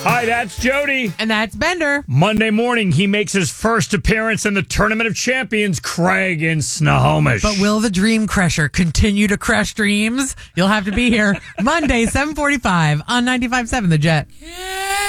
Hi, that's Jody. And that's Bender. Monday morning, he makes his first appearance in the Tournament of Champions, Craig in Snohomish. But will the Dream Crusher continue to crush dreams? You'll have to be here Monday, 7:45 on 95.7 The Jet.